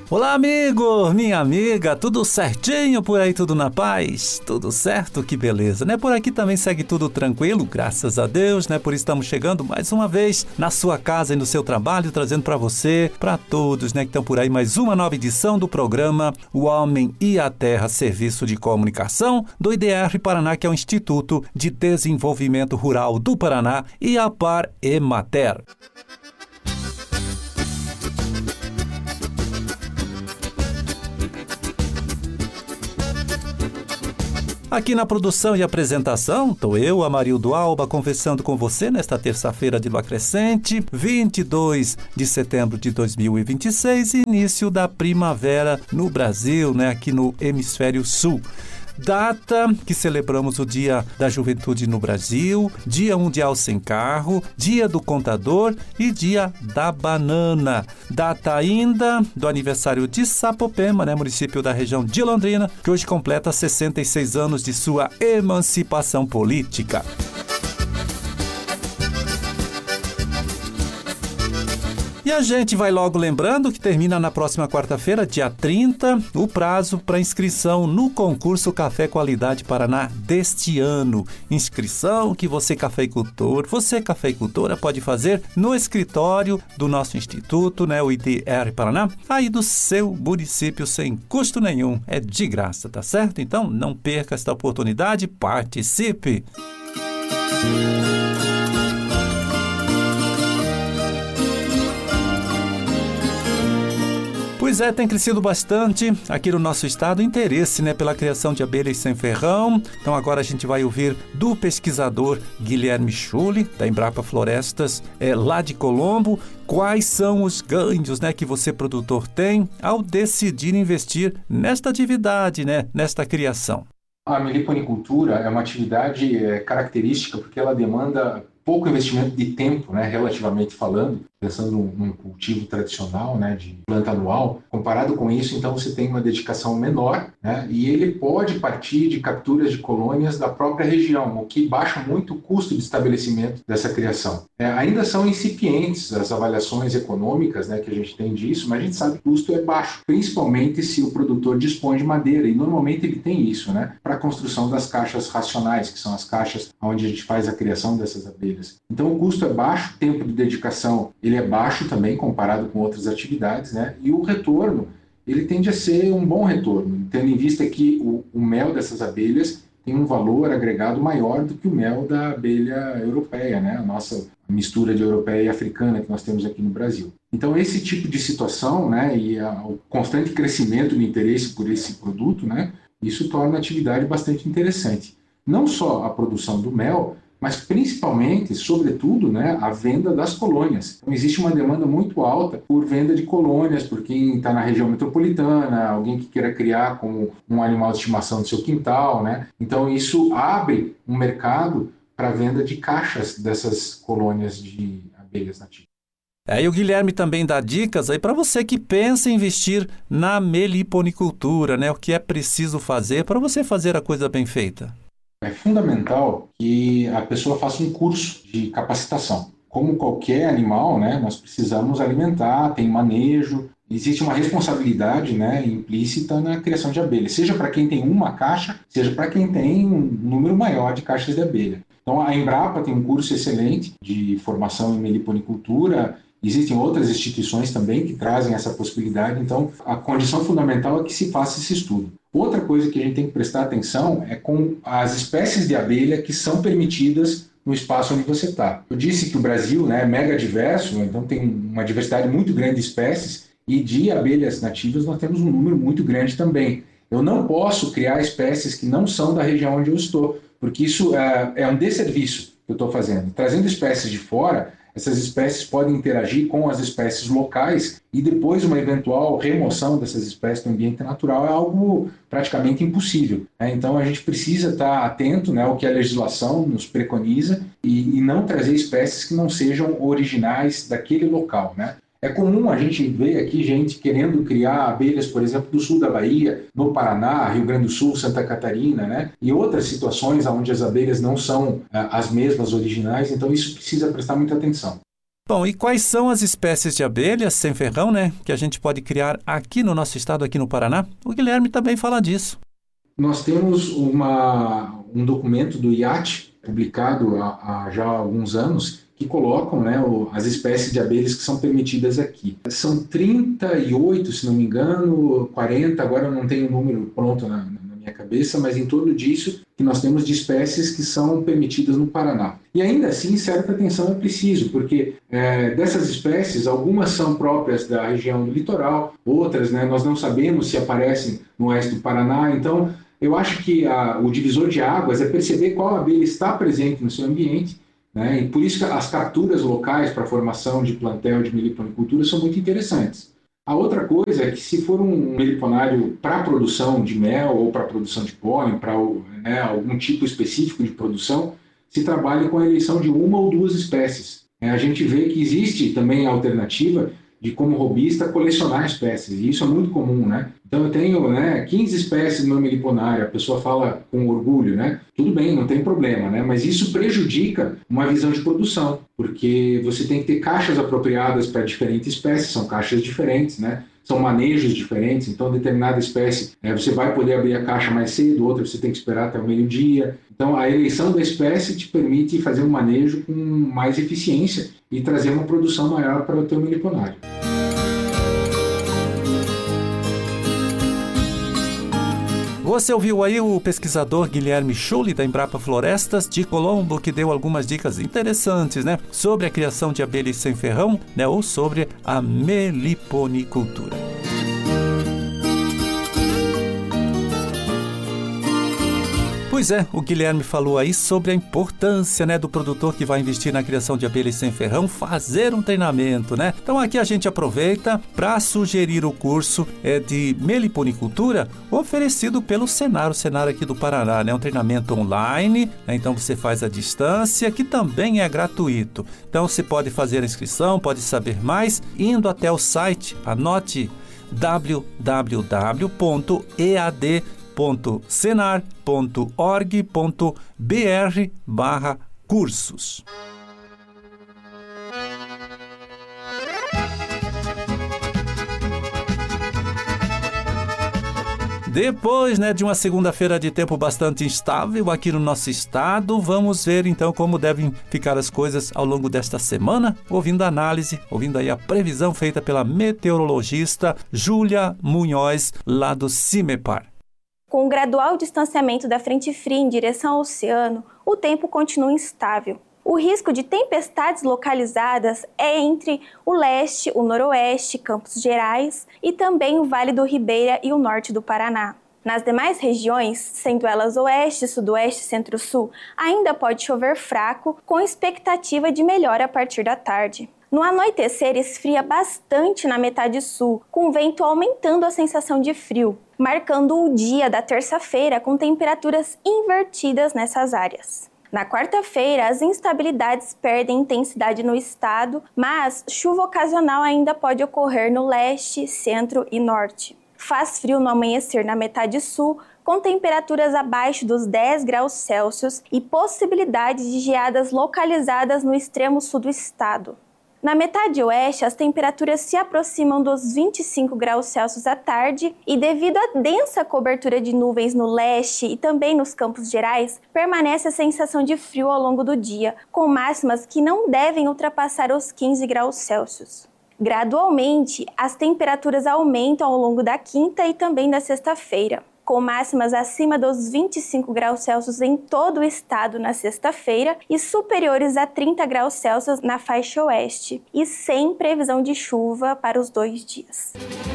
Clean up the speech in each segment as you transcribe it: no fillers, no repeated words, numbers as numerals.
Olá, amigo, minha amiga, tudo certinho por aí, tudo na paz? Tudo certo? Que beleza, né? Por aqui também segue tudo tranquilo, graças a Deus, né? Por isso estamos chegando mais uma vez na sua casa e no seu trabalho, trazendo para você, para todos, né, que estão por aí, mais uma nova edição do programa O Homem e a Terra, Serviço de Comunicação do IDR Paraná, que é o Instituto de Desenvolvimento Rural do Paraná, e a Par Emater. Aqui na produção e apresentação, estou eu, Amarildo Alba, conversando com você nesta terça-feira de lua crescente, 22 de setembro de 2026, início da primavera no Brasil, né, aqui no Hemisfério Sul. Data que celebramos o Dia da Juventude no Brasil, Dia Mundial Sem Carro, Dia do Contador e Dia da Banana. Data ainda do aniversário de Sapopema, né, município da região de Londrina, que hoje completa 66 anos de sua emancipação política. E a gente vai logo lembrando que termina na próxima quarta-feira, dia 30, o prazo para inscrição no concurso Café Qualidade Paraná deste ano. Inscrição que você cafeicultora, pode fazer no escritório do nosso instituto, né, o IDR Paraná, aí do seu município, sem custo nenhum. É de graça, tá certo? Então não perca esta oportunidade, participe! Pois é, tem crescido bastante aqui no nosso estado o interesse, né, pela criação de abelhas sem ferrão. Então agora a gente vai ouvir do pesquisador Guilherme Schulli, da Embrapa Florestas, lá de Colombo, quais são os ganhos, né, que você, produtor, tem ao decidir investir nesta atividade, né, nesta criação. A meliponicultura é uma atividade característica porque ela demanda pouco investimento de tempo, né, relativamente falando, pensando num cultivo tradicional, né, de planta anual. Comparado com isso, então, você tem uma dedicação menor, né, e ele pode partir de capturas de colônias da própria região, o que baixa muito o custo de estabelecimento dessa criação. Ainda são incipientes as avaliações econômicas, né, que a gente tem disso, mas a gente sabe que o custo é baixo, principalmente se o produtor dispõe de madeira, e normalmente ele tem isso, né, para a construção das caixas racionais, que são as caixas onde a gente faz a criação dessas abelhas. Então o custo é baixo, o tempo de dedicação ele é baixo também comparado com outras atividades, né? E o retorno ele tende a ser um bom retorno, tendo em vista que o mel dessas abelhas tem um valor agregado maior do que o mel da abelha europeia, né? A nossa mistura de europeia e africana que nós temos aqui no Brasil. Então esse tipo de situação, né, e o constante crescimento do interesse por esse produto, né, isso torna a atividade bastante interessante. Não só a produção do mel, mas principalmente, sobretudo, né, a venda das colônias. Então, existe uma demanda muito alta por venda de colônias, por quem está na região metropolitana, alguém que queira criar como um animal de estimação no seu quintal, né? Então, isso abre um mercado para a venda de caixas dessas colônias de abelhas nativas. E o Guilherme também dá dicas aí para você que pensa em investir na meliponicultura, né? O que é preciso fazer para você fazer a coisa bem feita. É fundamental que a pessoa faça um curso de capacitação. Como qualquer animal, né, nós precisamos alimentar, tem manejo, existe uma responsabilidade, né, implícita na criação de abelhas, seja para quem tem uma caixa, seja para quem tem um número maior de caixas de abelha. Então a Embrapa tem um curso excelente de formação em meliponicultura. Existem outras instituições também que trazem essa possibilidade, então a condição fundamental é que se faça esse estudo. Outra coisa que a gente tem que prestar atenção é com as espécies de abelha que são permitidas no espaço onde você está. Eu disse que o Brasil, né, é mega diverso, então tem uma diversidade muito grande de espécies, e de abelhas nativas nós temos um número muito grande também. Eu não posso criar espécies que não são da região onde eu estou, porque isso é um desserviço que eu estou fazendo. Trazendo espécies de fora, essas espécies podem interagir com as espécies locais e depois uma eventual remoção dessas espécies do ambiente natural é algo praticamente impossível, né? Então a gente precisa estar atento, né, ao que a legislação nos preconiza e não trazer espécies que não sejam originais daquele local, né? É comum a gente ver aqui gente querendo criar abelhas, por exemplo, do sul da Bahia, no Paraná, Rio Grande do Sul, Santa Catarina, né? E outras situações onde as abelhas não são as mesmas originais, então isso precisa prestar muita atenção. Bom, e quais são as espécies de abelhas sem ferrão, né, que a gente pode criar aqui no nosso estado, aqui no Paraná? O Guilherme também fala disso. Nós temos um documento do IAT, publicado há já alguns anos, que colocam, né, as espécies de abelhas que são permitidas aqui. São 38, se não me engano, 40, agora eu não tenho o número pronto na minha cabeça, mas em torno disso que nós temos de espécies que são permitidas no Paraná. E ainda assim, certa atenção é preciso, porque dessas espécies, algumas são próprias da região do litoral, outras, né, nós não sabemos se aparecem no oeste do Paraná, então eu acho que o divisor de águas é perceber qual abelha está presente no seu ambiente, né? E por isso que as capturas locais para a formação de plantel de meliponicultura são muito interessantes. A outra coisa é que se for um meliponário para produção de mel ou para produção de pólen, para algum tipo específico de produção, se trabalha com a eleição de uma ou duas espécies. A gente vê que existe também a alternativa de, como hobbyista, colecionar espécies, e isso é muito comum, né? Então eu tenho 15 espécies no meu meliponário, a pessoa fala com orgulho, né? Tudo bem, não tem problema, né? Mas isso prejudica uma visão de produção, porque você tem que ter caixas apropriadas para diferentes espécies, são caixas diferentes, né? São manejos diferentes, então determinada espécie você vai poder abrir a caixa mais cedo, outra você tem que esperar até o meio-dia. Então a eleição da espécie te permite fazer um manejo com mais eficiência e trazer uma produção maior para o teu meliponário. Você ouviu aí o pesquisador Guilherme Schulli, da Embrapa Florestas de Colombo, que deu algumas dicas interessantes, né, sobre a criação de abelhas sem ferrão, né, ou sobre a meliponicultura. Pois é, o Guilherme falou aí sobre a importância, né, do produtor que vai investir na criação de abelhas sem ferrão fazer um treinamento, né? Então aqui a gente aproveita para sugerir o curso de meliponicultura oferecido pelo Senar, o Senar aqui do Paraná, né? Um treinamento online, né? Então você faz à distância, que também é gratuito. Então você pode fazer a inscrição, pode saber mais indo até o site, anote www.ead.senar.org.br/cursos. Depois, né, de uma segunda-feira de tempo bastante instável aqui no nosso estado, vamos ver então como devem ficar as coisas ao longo desta semana, ouvindo a análise, ouvindo aí a previsão feita pela meteorologista Júlia Munhoz, lá do CIMEPAR. Com o gradual distanciamento da frente fria em direção ao oceano, o tempo continua instável. O risco de tempestades localizadas é entre o leste, o noroeste, Campos Gerais e também o Vale do Ribeira e o norte do Paraná. Nas demais regiões, sendo elas oeste, sudoeste e centro-sul, ainda pode chover fraco, com expectativa de melhora a partir da tarde. No anoitecer, esfria bastante na metade sul, com o vento aumentando a sensação de frio, marcando o dia da terça-feira com temperaturas invertidas nessas áreas. Na quarta-feira, as instabilidades perdem intensidade no estado, mas chuva ocasional ainda pode ocorrer no leste, centro e norte. Faz frio no amanhecer na metade sul, com temperaturas abaixo dos 10 graus Celsius e possibilidade de geadas localizadas no extremo sul do estado. Na metade oeste, as temperaturas se aproximam dos 25 graus Celsius à tarde e, devido à densa cobertura de nuvens no leste e também nos Campos Gerais, permanece a sensação de frio ao longo do dia, com máximas que não devem ultrapassar os 15 graus Celsius. Gradualmente, as temperaturas aumentam ao longo da quinta e também da sexta-feira, com máximas acima dos 25 graus Celsius em todo o estado na sexta-feira e superiores a 30 graus Celsius na faixa oeste, e sem previsão de chuva para os 2 dias.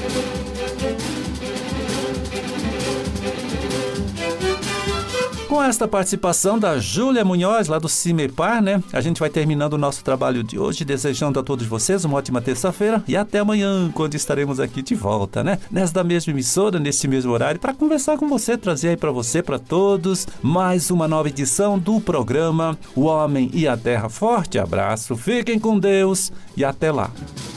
Com esta participação da Júlia Munhoz, lá do CIMEPAR, né? A gente vai terminando o nosso trabalho de hoje, desejando a todos vocês uma ótima terça-feira e até amanhã, quando estaremos aqui de volta, né? Nesta mesma emissora, neste mesmo horário, para conversar com você, trazer aí para você, para todos, mais uma nova edição do programa O Homem e a Terra. Forte abraço, fiquem com Deus e até lá.